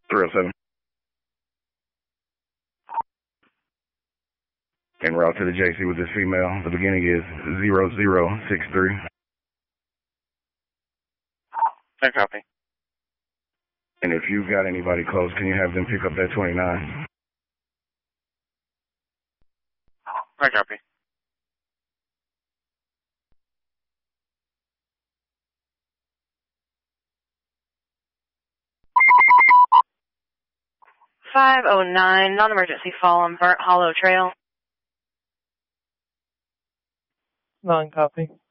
307. En route to the JC with this female. The beginning is 0063. I copy. And if you've got anybody close, can you have them pick up that 29? I copy. .509, non-emergency fall on Burnt Hollow Trail. Non-copy.